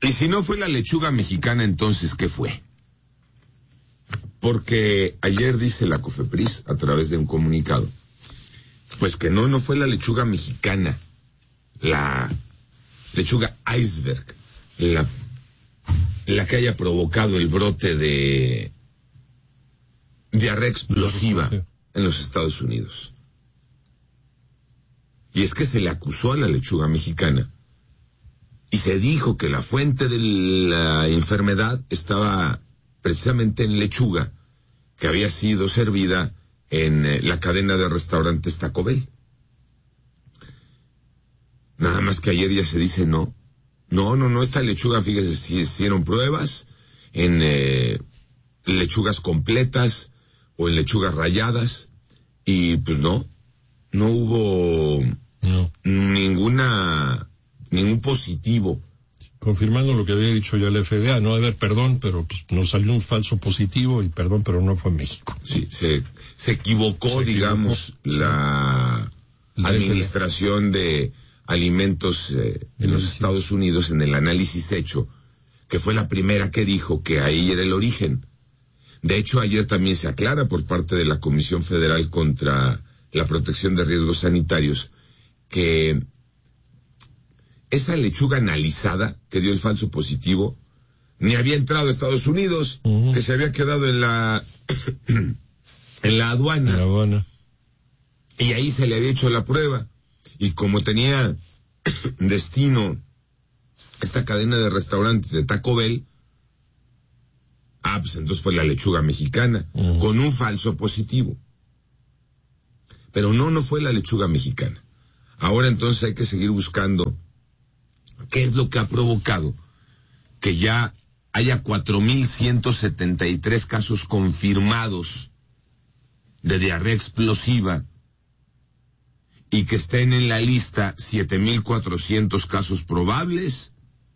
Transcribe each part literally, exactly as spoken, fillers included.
Y si no fue la lechuga mexicana, entonces, ¿qué fue? Porque ayer dice la COFEPRIS, a través de un comunicado, pues que no, no fue la lechuga mexicana, la lechuga iceberg, la, la que haya provocado el brote de diarrea explosiva en los Estados Unidos. Y es que se le acusó a la lechuga mexicana y se dijo que la fuente de la enfermedad estaba precisamente en lechuga que había sido servida en eh, la cadena de restaurantes Taco Bell. Nada más que ayer ya se dice no. No, no, no, esta lechuga, fíjese, si hicieron pruebas en eh, lechugas completas o en lechugas rayadas y pues no, no hubo no. ninguna, ningún positivo. Confirmando lo que había dicho ya la F D A, no, a ver, perdón, pero pues, nos salió un falso positivo y perdón, pero no fue México. Sí, se, se equivocó, se digamos, equivocó. la, la administración F D A. De alimentos eh, en los Estados Unidos en el análisis hecho, que fue la primera que dijo que ahí era el origen. De hecho, ayer también se aclara por parte de la Comisión Federal contra la Protección de Riesgos Sanitarios que esa lechuga analizada que dio el falso positivo ni había entrado a Estados Unidos, uh-huh. que se había quedado en la en la aduana. En la aduana. Y ahí se le había hecho la prueba. Y como tenía destino esta cadena de restaurantes de Taco Bell, ah, pues entonces fue la lechuga mexicana, uh-huh. con un falso positivo. Pero no, no fue la lechuga mexicana. Ahora entonces hay que seguir buscando qué es lo que ha provocado que ya haya cuatro mil ciento setenta y tres casos confirmados de diarrea explosiva y que estén en la lista siete mil cuatrocientos casos probables,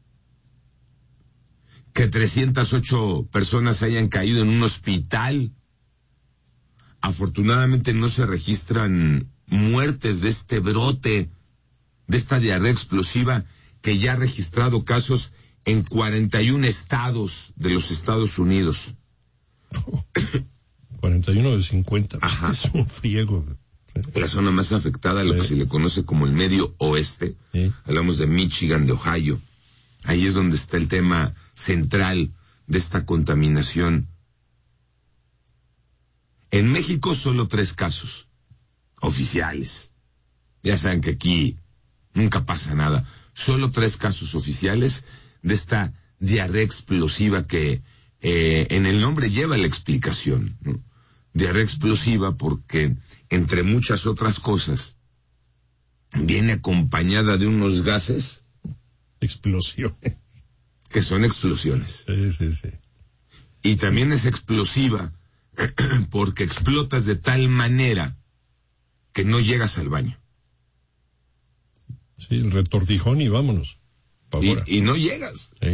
que trescientas ocho personas hayan caído en un hospital. Afortunadamente no se registran muertes de este brote, de esta diarrea explosiva, que ya ha registrado casos en cuarenta y un estados de los Estados Unidos. Oh, cuarenta y uno de cincuenta. Ajá. Es un friego. La zona más afectada, lo sí. que se le conoce como el medio oeste, sí. hablamos de Michigan, de Ohio. Ahí es donde está el tema central de esta contaminación. En México solo tres casos oficiales. Ya saben que aquí nunca pasa nada. Solo tres casos oficiales de esta diarrea explosiva que eh, en el nombre lleva la explicación, ¿no? Diarrea explosiva porque, entre muchas otras cosas, viene acompañada de unos gases. Explosiones. Que son explosiones. Sí, sí, sí. Y también es explosiva porque explotas de tal manera que no llegas al baño. Sí, el retortijón y vámonos. Y, y no llegas. Sí.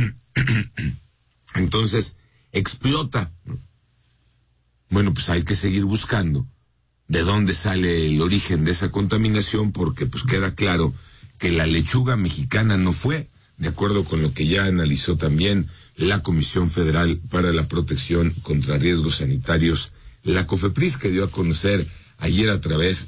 Entonces, explota. Bueno, pues hay que seguir buscando de dónde sale el origen de esa contaminación, porque pues queda claro que la lechuga mexicana no fue, de acuerdo con lo que ya analizó también la Comisión Federal para la Protección contra Riesgos Sanitarios, la COFEPRIS, que dio a conocer ayer a través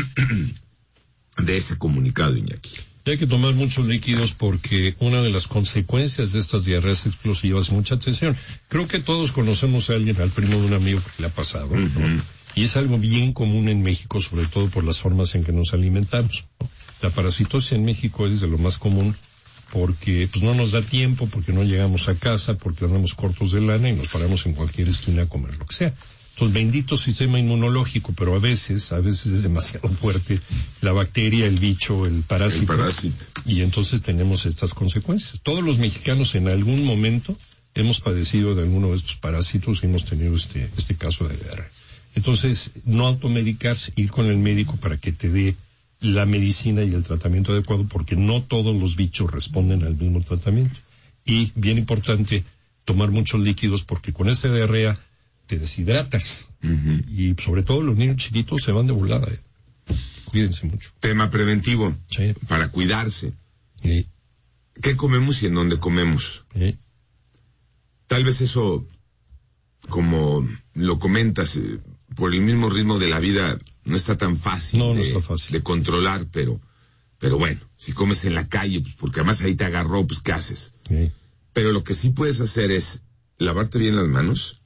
de ese comunicado, Iñaki. Y hay que tomar muchos líquidos porque una de las consecuencias de estas diarreas explosivas, mucha atención, creo que todos conocemos a alguien, al primo de un amigo que le ha pasado, ¿no? Uh-huh. Y es algo bien común en México, sobre todo por las formas en que nos alimentamos, ¿no? La parasitosis en México es de lo más común porque pues no nos da tiempo, porque no llegamos a casa, porque andamos cortos de lana y nos paramos en cualquier esquina a comer lo que sea. Entonces, bendito sistema inmunológico, pero a veces, a veces es demasiado fuerte la bacteria, el bicho, el parásito. El parásito. Y entonces tenemos estas consecuencias. Todos los mexicanos en algún momento hemos padecido de alguno de estos parásitos y hemos tenido este, este caso de diarrea. Entonces, no automedicarse, ir con el médico para que te dé la medicina y el tratamiento adecuado, porque no todos los bichos responden al mismo tratamiento. Y, bien importante, tomar muchos líquidos, porque con esta diarrea te deshidratas. Uh-huh. Y sobre todo los niños chiquitos se van de volada. Eh. Cuídense mucho. Tema preventivo. Sí. Para cuidarse. Sí. qué comemos y en dónde comemos. ¿Eh? Tal vez eso, como lo comentas, eh, por el mismo ritmo de la vida, no está tan fácil, no, no de, está fácil de controlar, pero, pero bueno, si comes en la calle, pues porque además ahí te agarró, pues ¿qué haces? ¿Eh? Pero lo que sí puedes hacer es lavarte bien las manos,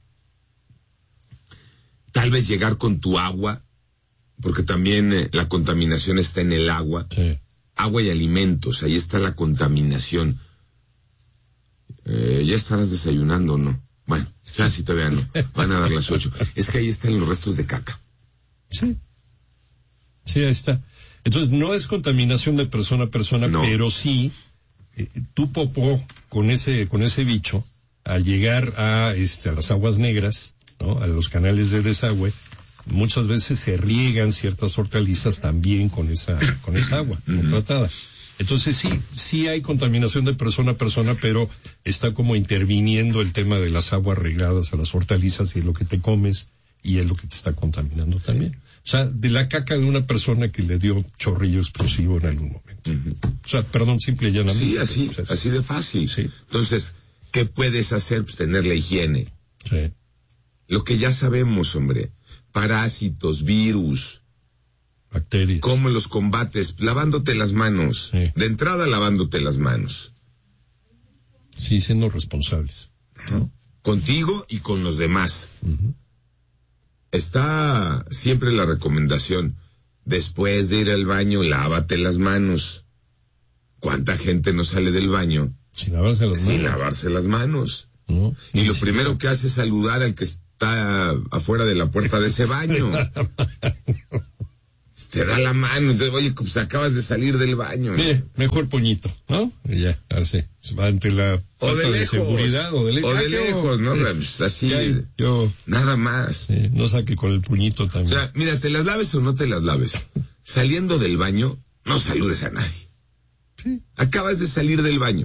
tal vez llegar con tu agua, porque también eh, la contaminación está en el agua, sí. Agua y alimentos, ahí está la contaminación. Eh, ya estarás desayunando, ¿no? Bueno, ya sí todavía no, van a dar las ocho. Es que ahí están los restos de caca. Sí, sí, ahí está. Entonces no es contaminación de persona a persona, no. Pero sí, eh, tu popó con ese, con ese bicho, al llegar a, este, a las aguas negras, ¿no? A los canales de desagüe, muchas veces se riegan ciertas hortalizas también con esa, con esa agua uh-huh. tratada. Entonces sí, sí hay contaminación de persona a persona, pero está como interviniendo el tema de las aguas regadas a las hortalizas y es lo que te comes y es lo que te está contaminando también. O sea, de la caca de una persona que le dio chorrillo explosivo en algún momento. Uh-huh. O sea, perdón, simple y llanamente. Sí, así, o sea, así de fácil. Sí. Entonces, ¿qué puedes hacer? Pues tener la higiene. Sí. Lo que ya sabemos, hombre. Parásitos, virus, bacterias. ¿Cómo los combates? Lavándote las manos. Sí. De entrada, lavándote las manos. Sí, siendo responsables. ¿No? Contigo y con los demás. Uh-huh. Está siempre la recomendación. Después de ir al baño, lávate las manos. ¿Cuánta gente no sale del baño? Sin lavarse las manos. Sin lavarse las manos. No, y lo primero siquiera. que hace es saludar al que está afuera de la puerta de ese baño. Te da la mano, entonces, oye, pues acabas de salir del baño. Mire, mejor puñito, ¿no? Y ya, así, ante la falta de, de seguridad o de, le- o de ah, lejos, ¿no? Pues así, ya, yo, nada más. Sí, no saque con el puñito también. O sea, mira, te las laves o no te las laves. Saliendo del baño, no saludes a nadie. Sí. Acabas de salir del baño.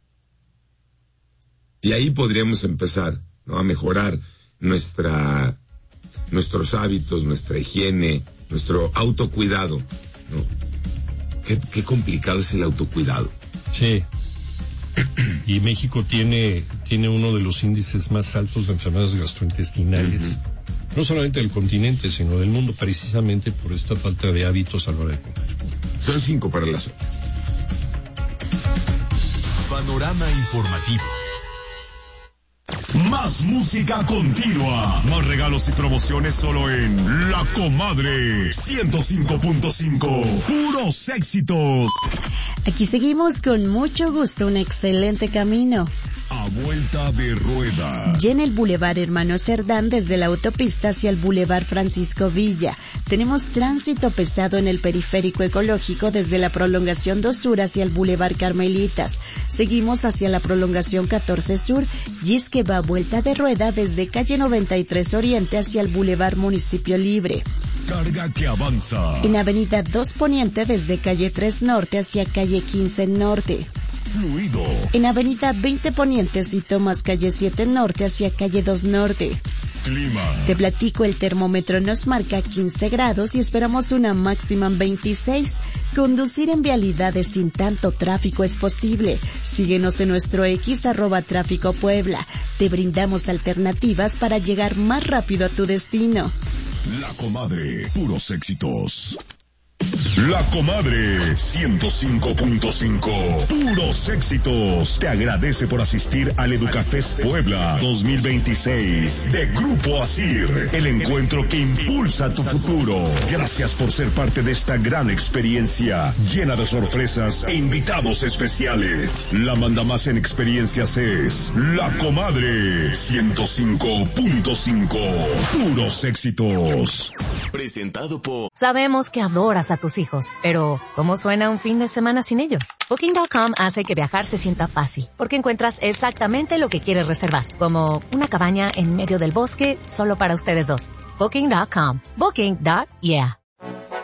Y ahí podríamos empezar, ¿no? A mejorar nuestra, nuestros hábitos, nuestra higiene, nuestro autocuidado, ¿no? Qué, qué complicado es el autocuidado. Sí. Y México tiene, tiene uno de los índices más altos de enfermedades gastrointestinales, uh-huh. no solamente del continente, sino del mundo, precisamente por esta falta de hábitos a la hora de comer. Son cinco para las ocho. Panorama informativo. Más música continua. Más regalos y promociones solo en La Comadre ciento cinco punto cinco. Puros éxitos. Aquí seguimos con mucho gusto, un excelente camino. A vuelta de rueda. Llena el Boulevard Hermano Cerdán desde la autopista hacia el Boulevard Francisco Villa. Tenemos tránsito pesado en el periférico ecológico desde la prolongación dos Sur hacia el Boulevard Carmelitas. Seguimos hacia la prolongación catorce Sur y es que va a vuelta de rueda desde calle noventa y tres Oriente hacia el Boulevard Municipio Libre. Carga que avanza. En avenida dos Poniente desde calle tres Norte hacia calle quince Norte. Fluido. En avenida veinte Poniente si tomas calle siete Norte hacia calle dos Norte. Clima. Te platico, el termómetro nos marca quince grados y esperamos una máxima en veintiséis. Conducir en vialidades sin tanto tráfico es posible. Síguenos en nuestro X arroba tráfico Puebla. Te brindamos alternativas para llegar más rápido a tu destino. La Comadre, puros éxitos. La Comadre ciento cinco punto cinco. Puros éxitos. Te agradece por asistir al Educafest Puebla dos mil veintiséis de Grupo Asir, el encuentro que impulsa tu futuro. Gracias por ser parte de esta gran experiencia llena de sorpresas e invitados especiales. La manda más en experiencias es La Comadre ciento cinco punto cinco. Puros éxitos. Presentado por... Sabemos que adoras a tus hijos, pero ¿cómo suena un fin de semana sin ellos? Booking punto com hace que viajar se sienta fácil, porque encuentras exactamente lo que quieres reservar, como una cabaña en medio del bosque solo para ustedes dos. Booking punto com. Booking. Yeah.